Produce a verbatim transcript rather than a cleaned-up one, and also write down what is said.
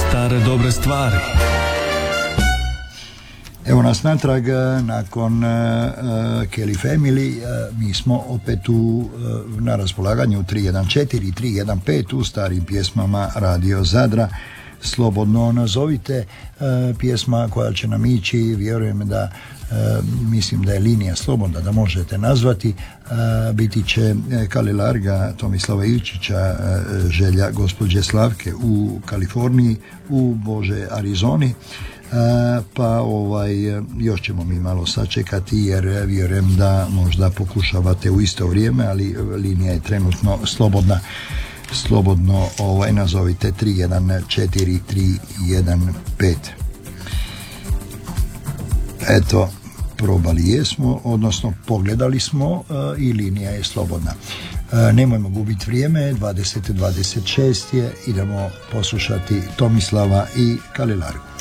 stare dobre stvari. Evo nas natrag nakon uh, Kelly Family. Uh, mi smo opet u, uh, na raspolaganju tri jedan četiri, tri jedan pet u starim pjesmama Radio Zadra. Slobodno nazovite uh, pjesma koja će nam ići, vjerujem da uh, mislim da je linija slobodna, da možete nazvati. Uh, biti će Kali Larga, Tomislava Ilčića, uh, želja gospođe Slavke u Kaliforniji, u Bože Arizoni. Uh, pa ovaj još ćemo mi malo sačekati jer vjerujem da možda pokušavate u isto vrijeme, ali linija je trenutno slobodna. Slobodno ovaj nazovite tri jedan četiri, tri jedan pet. Eto, probali jesmo, odnosno pogledali smo uh, i linija je slobodna. Uh, nemojmo gubiti vrijeme, dvadeset dvadeset šest je, idemo poslušati Tomislava i Kali Largu.